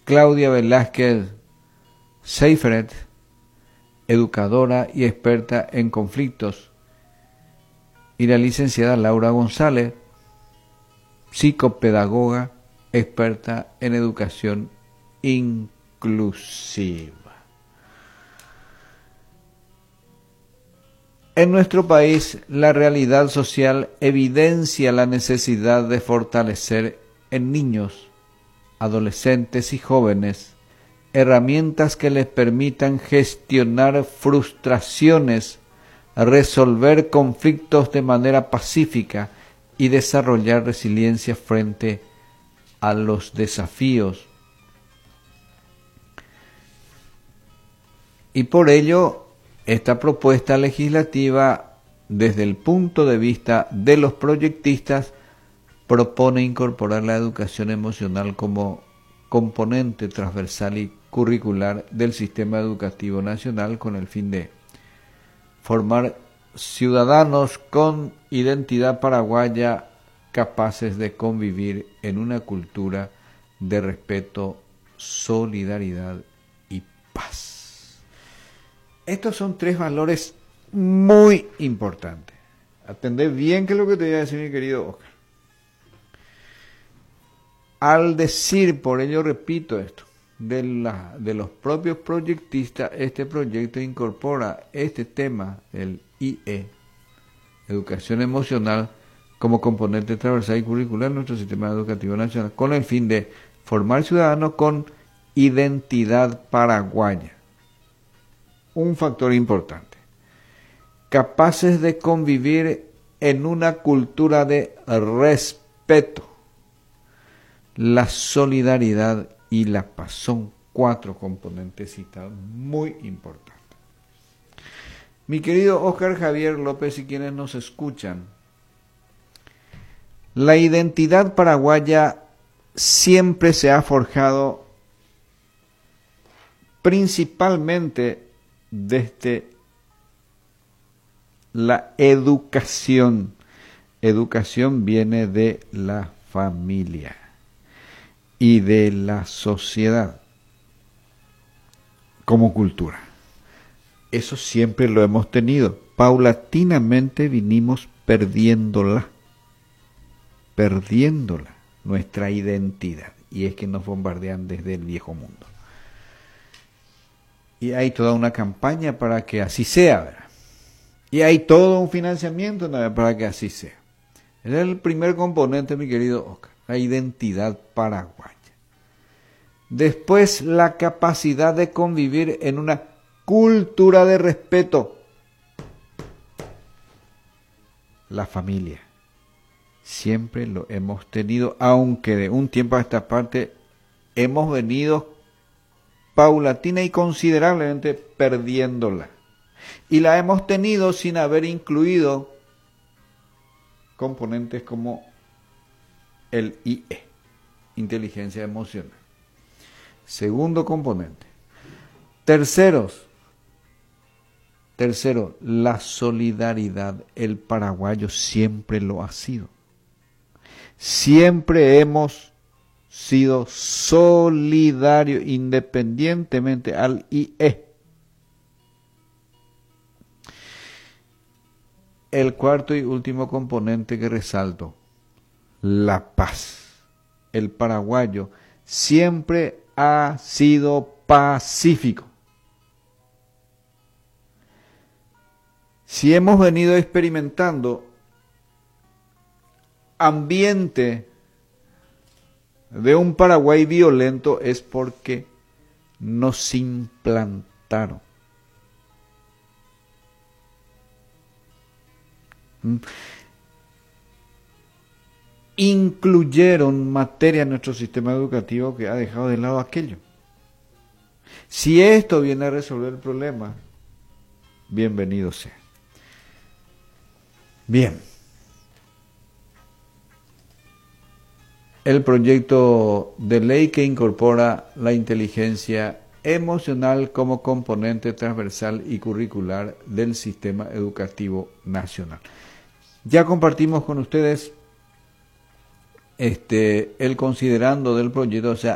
Claudia Velázquez Seifert, educadora y experta en conflictos, y la licenciada Laura González, psicopedagoga, experta en educación inclusiva. En nuestro país, la realidad social evidencia la necesidad de fortalecer en niños, adolescentes y jóvenes herramientas que les permitan gestionar frustraciones, resolver conflictos de manera pacífica y desarrollar resiliencia frente a los desafíos. Y por ello, esta propuesta legislativa, desde el punto de vista de los proyectistas, propone incorporar la educación emocional como componente transversal y curricular del sistema educativo nacional con el fin de formar ciudadanos con identidad paraguaya capaces de convivir en una cultura de respeto, solidaridad y paz. Estos son 3 valores muy importantes. Atendé bien que es lo que te voy a decir, mi querido Oscar. Al decir, por ello repito esto, de los propios proyectistas, este proyecto incorpora este tema del IE, educación emocional, como componente transversal y curricular en nuestro sistema educativo nacional, con el fin de formar ciudadanos con identidad paraguaya. Un factor importante. Capaces de convivir en una cultura de respeto. La solidaridad y la paz son 4 componentes citados muy importantes. Mi querido Óscar Javier López y quienes nos escuchan, la identidad paraguaya siempre se ha forjado principalmente desde la educación. Educación viene de la familia y de la sociedad como cultura. Eso siempre lo hemos tenido. Paulatinamente vinimos perdiéndola, nuestra identidad. Y es que nos bombardean desde el viejo mundo. Y hay toda una campaña para que así sea, ¿verdad? Y hay todo un financiamiento para que así sea. Ese es el primer componente, mi querido Oscar, la identidad paraguaya. Después, la capacidad de convivir en una cultura de respeto. La familia. Siempre lo hemos tenido, aunque de un tiempo a esta parte hemos venido paulatina y considerablemente perdiéndola. Y la hemos tenido sin haber incluido componentes como el IE, inteligencia emocional. Segundo componente. Tercero, la solidaridad. El paraguayo siempre lo ha sido. Siempre hemos sido solidarios independientemente al IE. El cuarto y último componente que resalto, la paz. El paraguayo siempre ha sido pacífico. Si hemos venido experimentando ambiente de un Paraguay violento es porque nos implantaron. Incluyeron materia en nuestro sistema educativo que ha dejado de lado aquello. Si esto viene a resolver el problema, bienvenido sea. Bien. El proyecto de ley que incorpora la inteligencia emocional como componente transversal y curricular del sistema educativo nacional. Ya compartimos con ustedes el considerando del proyecto, o sea,